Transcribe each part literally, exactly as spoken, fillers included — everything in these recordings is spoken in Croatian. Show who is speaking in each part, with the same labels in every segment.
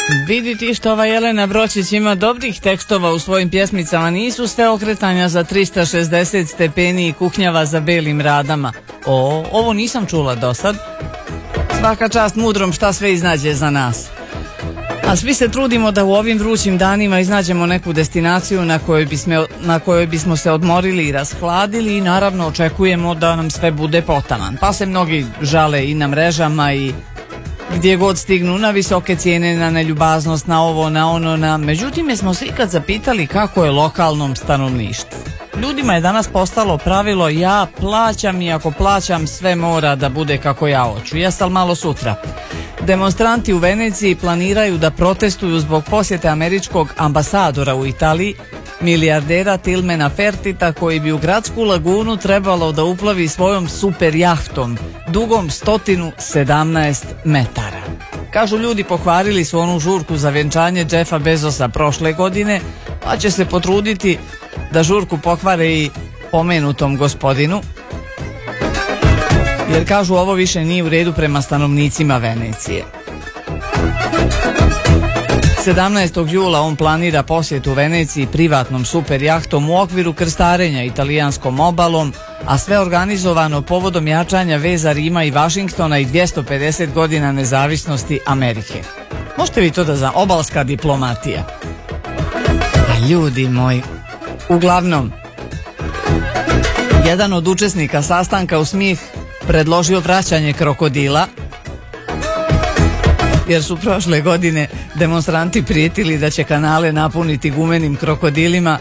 Speaker 1: Vidi ti što ova Jelena Bročić ima dobrih tekstova u svojim pjesmicama, nisu sve okretanja za trista šezdeset stepeni i kuhnjava za belim radama. O, ovo nisam čula do sad. Svaka čast mudrom šta sve iznađe za nas. A svi se trudimo da u ovim vrućim danima iznađemo neku destinaciju na kojoj bismo, na kojoj bismo se odmorili i rashladili i naravno očekujemo da nam sve bude potaman. Pa se mnogi žale i na mrežama i gdje god stignu na visoke cijene, na neljubaznost, na ovo, na ono, na... Međutim, jesmo se ikad zapitali kako je lokalnom stanovništvu? Ljudima je danas postalo pravilo ja plaćam i ako plaćam sve mora da bude kako ja hoću. Jesal malo sutra. Demonstranti u Veneciji planiraju da protestuju zbog posjete američkog ambasadora u Italiji, milijardera Tilmana Fertita, koji bi u gradsku lagunu trebalo da uplovi svojom super jahtom dugom sto sedamnaest metara. Kažu ljudi pokvarili su onu žurku za vjenčanje Jeffa Bezosa prošle godine, pa će se potruditi da žurku pokvare i pomenutom gospodinu, jer kažu ovo više nije u redu prema stanovnicima Venecije. sedamnaestog jula on planira posjet u Veneciji privatnom super jahtom u okviru krstarenja italijanskom obalom, a sve organizovano povodom jačanja veza Rima i Vašingtona i dvjesto pedeset godina nezavisnosti Amerike. Možete vi to da za obalska diplomatija? A ljudi moji, uglavnom, jedan od učesnika sastanka u Smih predložio vraćanje krokodila, jer su prošle godine demonstranti prijetili da će kanale napuniti gumenim krokodilima,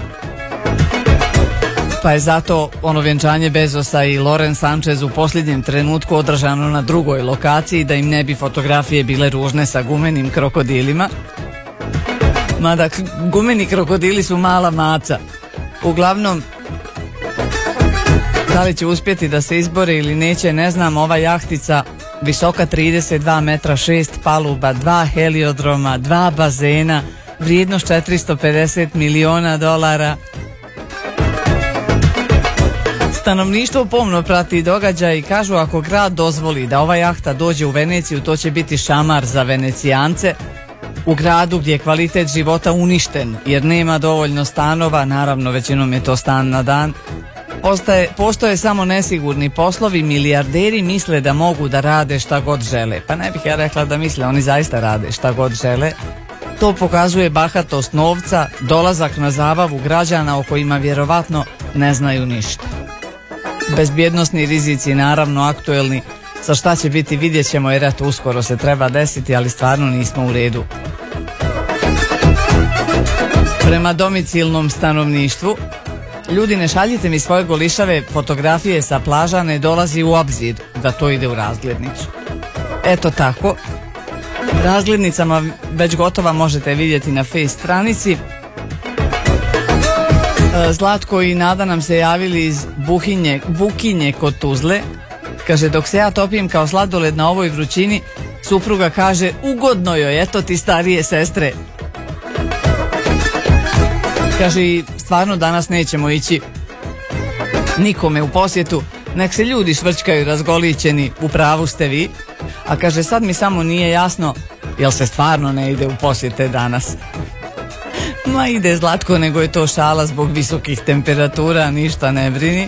Speaker 1: pa je zato ono vjenčanje Bezosa i Loren Sanchez u posljednjem trenutku održano na drugoj lokaciji, da im ne bi fotografije bile ružne sa gumenim krokodilima. Mada gumeni krokodili su mala maca. Uglavnom, da li će uspjeti da se izbore ili neće, ne znam. Ova jahtica visoka trideset dva metra, šest paluba, dva heliodroma, dva bazena, vrijednost četiristo pedeset miliona dolara. Stanovništvo pomno prati događaj i kažu ako grad dozvoli da ova jahta dođe u Veneciju, to će biti šamar za Venecijance. U gradu gdje je kvalitet života uništen jer nema dovoljno stanova, naravno većinom je to stan na dan, Postoje, postoje samo nesigurni poslovi, milijarderi misle da mogu da rade šta god žele. Pa ne bih ja rekla da misle, oni zaista rade šta god žele. To pokazuje bahatost novca, dolazak na zabavu građana o kojima vjerovatno ne znaju ništa. Bezbjednosni rizici, naravno aktuelni, sa šta će biti vidjet ćemo, jer eto uskoro se treba desiti, ali stvarno nismo u redu. Prema domicilnom stanovništvu, ljudi, ne šaljite mi svoje golišave fotografije sa plaža, ne dolazi u obzir da to ide u razglednicu. Eto tako. Razglednicama već gotova, možete vidjeti na Face stranici. Zlatko i Nada nam se javili iz Buhinje, Bukinje kod Tuzle. Kaže, dok se ja topim kao sladoled na ovoj vrućini, supruga kaže, ugodno joj, eto ti starije sestre. Kaže, i stvarno danas nećemo ići nikome u posjetu, nek se ljudi švrčkaju razgolićeni, u pravu ste vi. A kaže, sad mi samo nije jasno, jel se stvarno ne ide u posjete danas? Ma ide, Zlatko, nego je to šala zbog visokih temperatura, ništa ne brini.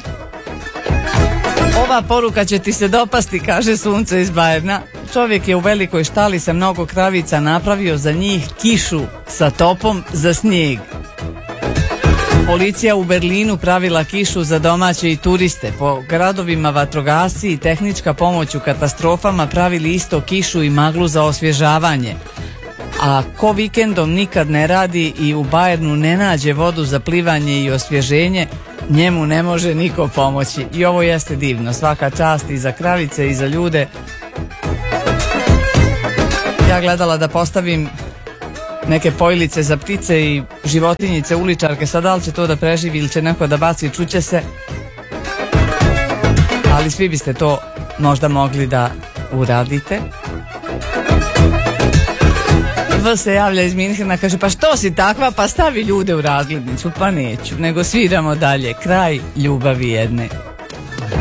Speaker 1: Ova poruka će ti se dopasti, kaže Sunce iz Bajerna. Čovjek je u velikoj štali sa mnogo kravica napravio za njih kišu sa topom za snijeg. Policija u Berlinu pravila kišu za domaće i turiste. Po gradovima vatrogasci i tehnička pomoć u katastrofama pravili isto kišu i maglu za osvježavanje. A ko vikendom nikad ne radi i u Bajernu ne nađe vodu za plivanje i osvježenje, njemu ne može niko pomoći. I ovo jeste divno, svaka čast i za kravice i za ljude. Ja gledala da postavim neke pojlice za ptice i životinjice, uličarke, sad da li će to da preživi ili će neko da baci, čuće se, ali svi biste to možda mogli da uradite. V se javlja iz Minhena, kaže, pa što si takva, pa stavi ljude u razglednicu. Pa neću, nego sviramo dalje, kraj ljubavi jedne.